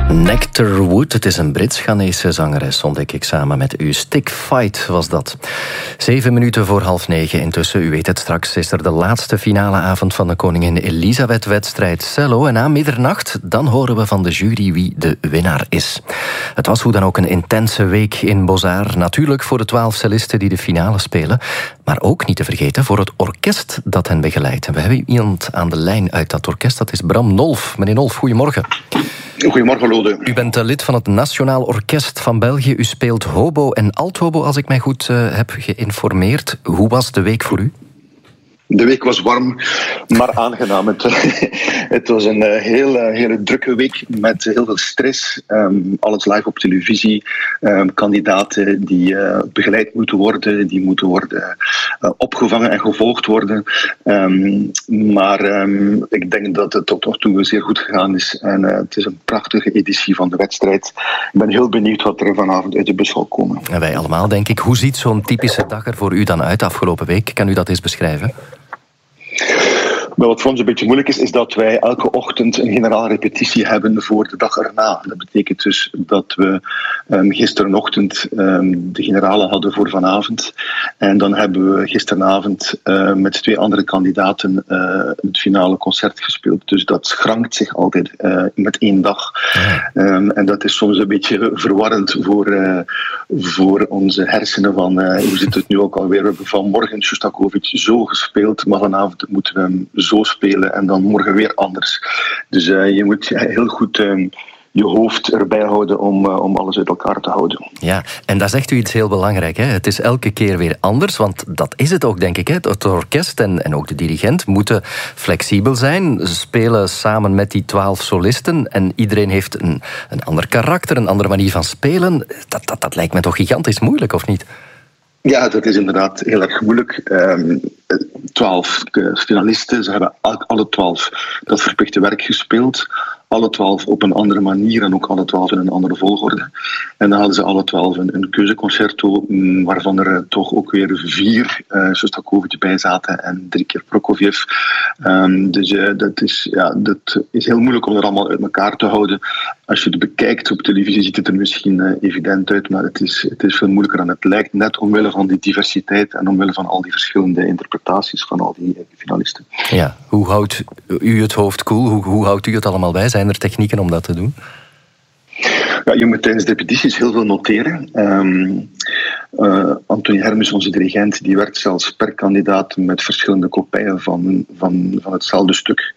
Nectarwood, het is een Brits-Ghanese zangeres, ontdek ik samen met u. Stick Fight was dat. 7 minuten voor 8:30 intussen. U weet het, straks is er de laatste finale avond van de Koningin Elisabeth-wedstrijd cello. En na middernacht, dan horen we van de jury wie de winnaar is. Het was hoe dan ook een intense week in Beaux-Arts. Natuurlijk voor de 12 cellisten die de finale spelen. Maar ook niet te vergeten voor het orkest dat hen begeleidt. En we hebben iemand aan de lijn uit dat orkest, dat is Bram Nolf. Meneer Nolf, goedemorgen. Goedemorgen, Lode. U bent lid van het Nationaal Orkest van België. U speelt hobo en althobo, als ik mij goed heb geïnformeerd. Hoe was de week voor u? De week was warm, maar aangenaam. Het was een hele drukke week met heel veel stress. Alles live op televisie. Kandidaten die begeleid moeten worden. Die moeten worden opgevangen en gevolgd worden. Maar ik denk dat het tot nog toe zeer goed gegaan is. En het is een prachtige editie van de wedstrijd. Ik ben heel benieuwd wat er vanavond uit de bus zal komen. En wij allemaal, denk ik. Hoe ziet zo'n typische dag er voor u dan uit afgelopen week? Kan u dat eens beschrijven? Maar wat voor ons een beetje moeilijk is dat wij elke ochtend een generale repetitie hebben voor de dag erna. Dat betekent dus dat we gisterenochtend de generale hadden voor vanavond. En dan hebben we gisteravond met 2 andere kandidaten het finale concert gespeeld. Dus dat schrankt zich altijd met 1 dag. En dat is soms een beetje verwarrend voor onze hersenen. Van hoe zit het nu ook alweer? We hebben vanmorgen Shostakovich zo gespeeld, maar vanavond moeten we hem zo spelen en dan morgen weer anders. Dus je moet heel goed je hoofd erbij houden om alles uit elkaar te houden. Ja, en daar zegt u iets heel belangrijk. Hè? Het is elke keer weer anders, want dat is het ook, denk ik. Hè? Het orkest en ook de dirigent moeten flexibel zijn. Ze spelen samen met die 12 solisten en iedereen heeft een ander karakter, een andere manier van spelen. Dat lijkt me toch gigantisch moeilijk, of niet? Ja, dat is inderdaad heel erg moeilijk. 12 finalisten, ze hebben alle 12 dat verplichte werk gespeeld. Alle 12 op een andere manier en ook alle 12 in een andere volgorde. En dan hadden ze alle 12 een keuzeconcerto, waarvan er toch ook weer 4 Shostakovich bij zaten en 3 keer Prokofjev. Dus dat is heel moeilijk om dat allemaal uit elkaar te houden. Als je het bekijkt op televisie ziet het er misschien evident uit, maar het is veel moeilijker dan het lijkt, net omwille van die diversiteit en omwille van al die verschillende interpretaties van al die finalisten. Ja, hoe houdt u het hoofd koel? Hoe houdt u het allemaal bij? Zijn er technieken om dat te doen? Ja, je moet tijdens de repetities heel veel noteren. Anthony Hermes, onze dirigent, die werkt zelfs per kandidaat met verschillende kopieën van hetzelfde stuk.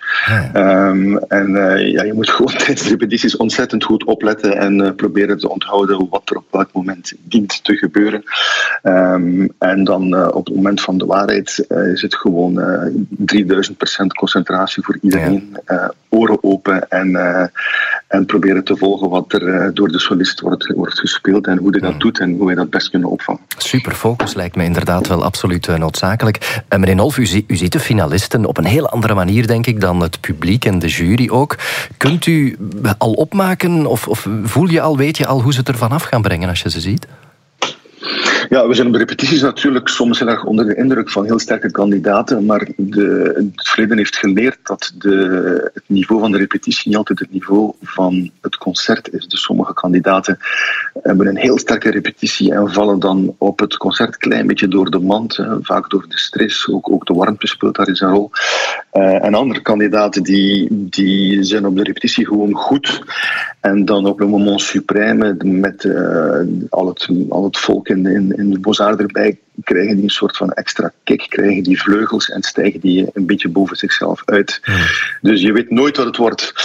Je moet gewoon tijdens de repetities ontzettend goed opletten en proberen te onthouden wat er op welk moment dient te gebeuren. En dan op het moment van de waarheid is het gewoon 3000% concentratie voor iedereen. Oren open en proberen te volgen wat er door de solist wordt gespeeld en hoe hij dat doet en hoe wij dat best kunnen opvangen. Super focus lijkt me inderdaad wel absoluut noodzakelijk. Meneer Nolf, u ziet de finalisten op een heel andere manier, denk ik, dan het publiek en de jury ook. Kunt u al opmaken of voel je al, weet je al hoe ze het ervan af gaan brengen als je ze ziet? Ja, we zijn op de repetities natuurlijk soms heel erg onder de indruk van heel sterke kandidaten, maar het verleden heeft geleerd dat het niveau van de repetitie niet altijd het niveau van het concert is. Dus sommige kandidaten hebben een heel sterke repetitie en vallen dan op het concert een klein beetje door de mand, vaak door de stress, ook de warmte speelt daar eens een rol. En andere kandidaten die zijn op de repetitie gewoon goed en dan op het moment suprême met al het volk in de Beaux-Arts erbij krijgen die een soort van extra kick, krijgen die vleugels en stijgen die een beetje boven zichzelf uit. Dus je weet nooit wat het wordt.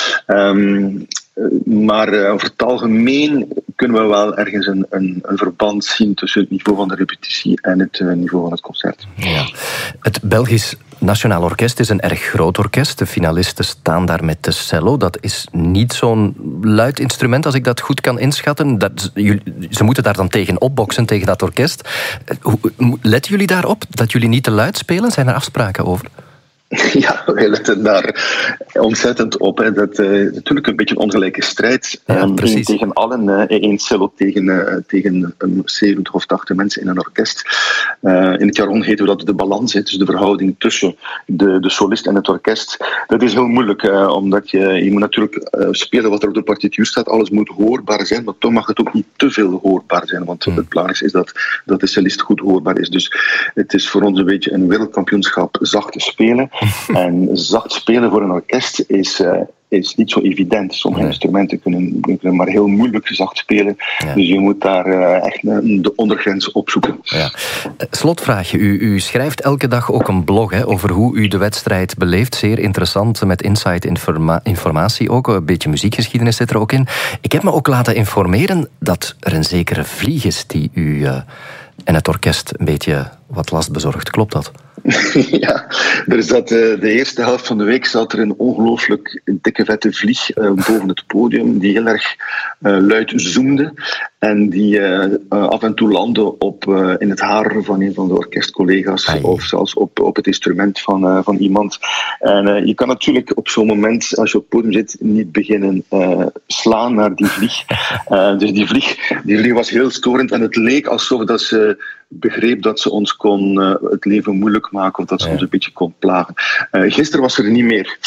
Maar over het algemeen kunnen we wel ergens een verband zien tussen het niveau van de repetitie en het niveau van het concert. Ja. Het Belgisch Nationaal Orkest is een erg groot orkest. De finalisten staan daar met de cello. Dat is niet zo'n luid instrument, als ik dat goed kan inschatten. Ze moeten daar dan tegen opboksen, tegen dat orkest. Letten jullie daarop dat jullie niet te luid spelen? Zijn er afspraken over? Ja, wij letten daar ontzettend op. Hè. Dat natuurlijk een beetje een ongelijke strijd. Tegen allen. Eén cello tegen 70 of 80 mensen in een orkest. In het jargon heten we dat de balans. Dus de verhouding tussen de solist en het orkest. Dat is heel moeilijk, omdat je moet natuurlijk spelen wat er op de partituur staat. Alles moet hoorbaar zijn, maar toch mag het ook niet te veel hoorbaar zijn. Want het belangrijkste is dat de cellist goed hoorbaar is. Dus het is voor ons een beetje een wereldkampioenschap zacht spelen. En zacht spelen voor een orkest is niet zo evident. Sommige instrumenten kunnen maar heel moeilijk zacht spelen. Ja. Dus je moet daar echt de ondergrens opzoeken. Ja. Slotvraagje. U schrijft elke dag ook een blog over hoe u de wedstrijd beleeft. Zeer interessant, met insight informatie ook. Een beetje muziekgeschiedenis zit er ook in. Ik heb me ook laten informeren dat er een zekere vlieg is die u en het orkest een beetje wat last bezorgt. Klopt dat? Ja, er zat de eerste helft van de week zat er een ongelooflijk dikke vette vlieg boven het podium die heel erg luid zoemde en die af en toe landde in het haar van een van de orkestcollega's of zelfs op het instrument van iemand. En je kan natuurlijk op zo'n moment, als je op het podium zit, niet beginnen slaan naar die vlieg. Dus die vlieg was heel storend en het leek alsof dat ze begreep dat ze ons kon het leven moeilijk maken of dat ze ons een beetje kon plagen. Gisteren was er niet meer.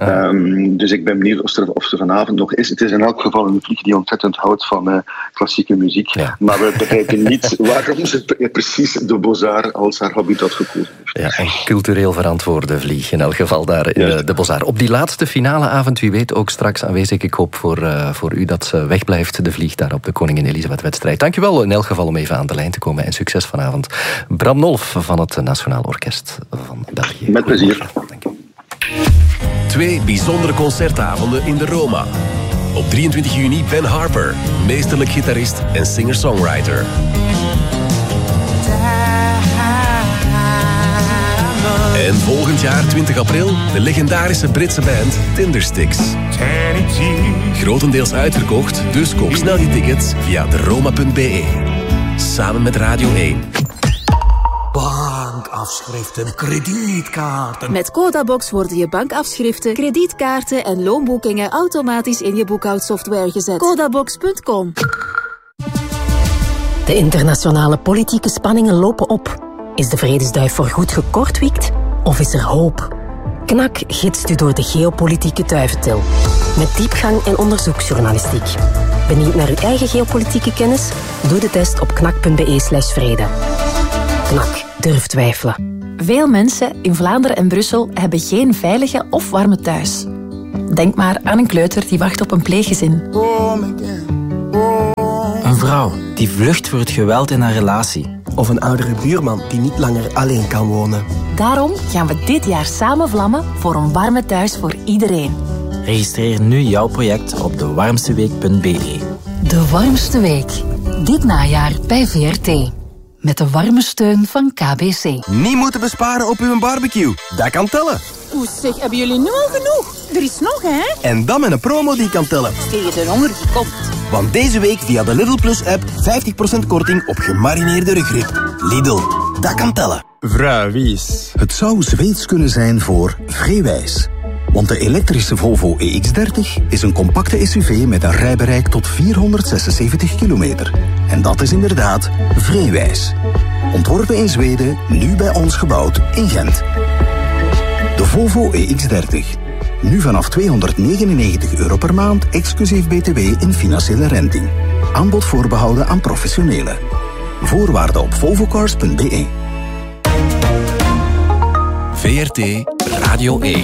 Dus ik ben benieuwd of er vanavond nog is. Het is in elk geval een vlieg die ontzettend houdt van klassieke muziek. Ja. Maar we begrijpen niet waarom ze precies de Beaux-Arts als haar habitat gekozen heeft. Ja, een cultureel verantwoorde vlieg in elk geval daar in de Beaux-Arts. Op die laatste finale avond, wie weet, ook straks aanwezig. Ik hoop voor u dat ze wegblijft, de vlieg daar op de Koningin Elisabeth-wedstrijd. Dankjewel in elk geval om even aan de lijn te komen en succes vanavond. Bram Nolf van het Nationaal Orkest van België. Met plezier. Dank u. 2 bijzondere concertavonden in de Roma. Op 23 juni Ben Harper, meesterlijk gitarist en singer-songwriter. En volgend jaar, 20 april, de legendarische Britse band Tindersticks. Grotendeels uitverkocht, dus koop snel je tickets via deroma.be. Samen met Radio 1. Bankafschriften, kredietkaarten. Met Codabox worden je bankafschriften, kredietkaarten en loonboekingen automatisch in je boekhoudsoftware gezet. Codabox.com. De internationale politieke spanningen lopen op. Is de vredesduif voorgoed gekortwiekt? Of is er hoop? KNAK gidst u door de geopolitieke duiventil. Met diepgang en onderzoeksjournalistiek. Benieuwd naar uw eigen geopolitieke kennis? Doe de test op knak.be/vrede. KNAK, durf twijfelen. Veel mensen in Vlaanderen en Brussel hebben geen veilige of warme thuis. Denk maar aan een kleuter die wacht op een pleeggezin. Een vrouw die vlucht voor het geweld in haar relatie. Of een oudere buurman die niet langer alleen kan wonen. Daarom gaan we dit jaar samen vlammen voor een warme thuis voor iedereen. Registreer nu jouw project op dewarmsteweek.be. De warmste week. Dit najaar bij VRT. Met de warme steun van KBC. Niet moeten besparen op uw barbecue. Dat kan tellen. Oeh zeg, hebben jullie nu al genoeg? Er is nog, hè? En dan met een promo die kan tellen. Tegen de honger die komt. Want deze week via de Lidl Plus app 50% korting op gemarineerde rugrib. Lidl, dat kan tellen. Vrijwijs. Het zou Zweeds kunnen zijn voor Vreewijs. Want de elektrische Volvo EX30 is een compacte SUV met een rijbereik tot 476 kilometer. En dat is inderdaad Vreewijs. Ontworpen in Zweden, nu bij ons gebouwd in Gent. De Volvo EX30. Nu vanaf €299 per maand, exclusief BTW in financiële renting. Aanbod voorbehouden aan professionelen. Voorwaarden op volvocars.be. VRT Radio 1.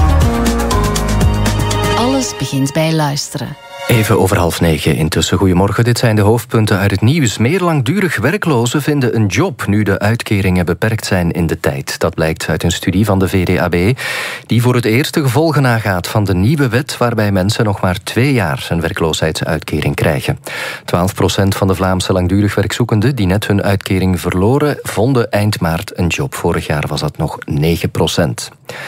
Alles begint bij luisteren. Even over 8:30 intussen. Goedemorgen, dit zijn de hoofdpunten uit het nieuws. Meer langdurig werklozen vinden een job nu de uitkeringen beperkt zijn in de tijd. Dat blijkt uit een studie van de VDAB, die voor het eerst de gevolgen nagaat van de nieuwe wet waarbij mensen nog maar 2 jaar een werkloosheidsuitkering krijgen. 12% van de Vlaamse langdurig werkzoekenden die net hun uitkering verloren, vonden eind maart een job. Vorig jaar was dat nog 9%.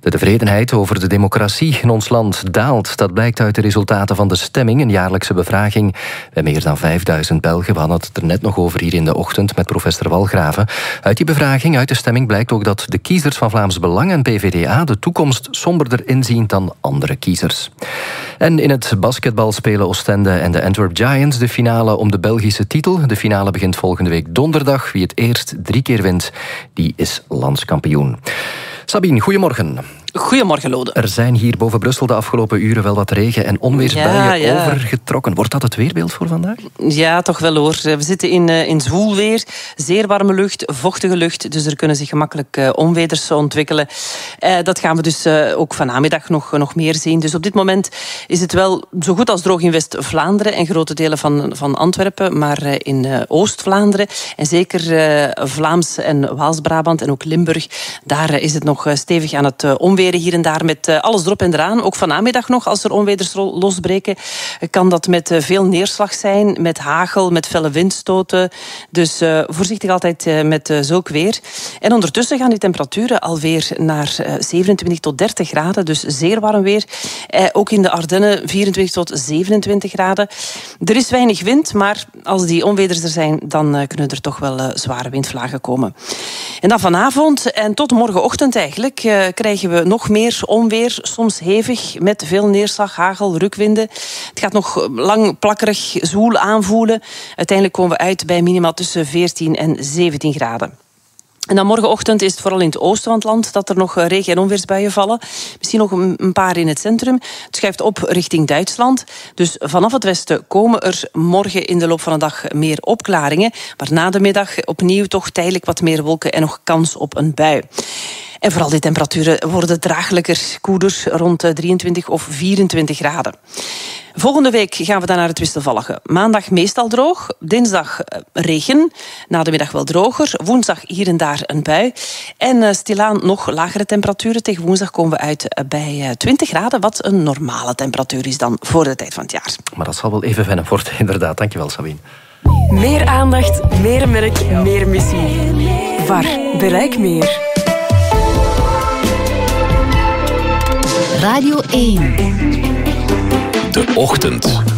De tevredenheid over de democratie in ons land daalt. Dat blijkt uit de resultaten van de stemming, een jaarlijkse bevraging bij meer dan 5000 Belgen. We hadden het er net nog over hier in de ochtend met professor Walgraven. Uit die bevraging, uit de stemming, blijkt ook dat de kiezers van Vlaams Belang en PvdA de toekomst somberder inzien dan andere kiezers. En in het basketbal spelen Oostende en de Antwerp Giants de finale om de Belgische titel. De finale begint volgende week donderdag. Wie het eerst 3 keer wint, die is landskampioen. Sabine, goedemorgen. Goedemorgen, Lode. Er zijn hier boven Brussel de afgelopen uren wel wat regen- en onweersbuien overgetrokken. Wordt dat het weerbeeld voor vandaag? Ja, toch wel hoor. We zitten in zwoel weer. Zeer warme lucht, vochtige lucht. Dus er kunnen zich gemakkelijk onweders ontwikkelen. Dat gaan we dus ook vanmiddag nog meer zien. Dus op dit moment is het wel zo goed als droog in West-Vlaanderen en grote delen van Antwerpen. Maar in Oost-Vlaanderen en zeker Vlaams en Waals-Brabant en ook Limburg, daar is het nog stevig aan het onweer. Hier en daar met alles erop en eraan. Ook vanmiddag nog, als er onweders losbreken, kan dat met veel neerslag zijn, met hagel, met felle windstoten. Dus voorzichtig altijd met zulk weer. En ondertussen gaan die temperaturen alweer naar 27 tot 30 graden. Dus zeer warm weer. Ook in de Ardennen 24 tot 27 graden. Er is weinig wind, maar als die onweders er zijn, dan kunnen er toch wel zware windvlagen komen. En dan vanavond en tot morgenochtend eigenlijk krijgen we nog meer onweer, soms hevig, met veel neerslag, hagel, rukwinden. Het gaat nog lang plakkerig zwoel aanvoelen. Uiteindelijk komen we uit bij minima tussen 14 en 17 graden. En dan morgenochtend is het vooral in het oosten van het land dat er nog regen- en onweersbuien vallen. Misschien nog een paar in het centrum. Het schuift op richting Duitsland. Dus vanaf het westen komen er morgen in de loop van de dag meer opklaringen. Maar na de middag opnieuw toch tijdelijk wat meer wolken en nog kans op een bui. En vooral die temperaturen worden draaglijker, koeler, rond 23 of 24 graden. Volgende week gaan we dan naar het wisselvallige. Maandag meestal droog, dinsdag regen, na de middag wel droger, woensdag hier en daar een bui. En stilaan nog lagere temperaturen. Tegen woensdag komen we uit bij 20 graden, wat een normale temperatuur is dan voor de tijd van het jaar. Maar dat zal wel even wennen worden, inderdaad. Dankjewel, Sabine. Meer aandacht, meer merk, meer missie. VAR, bereik meer. Radio 1. De Ochtend.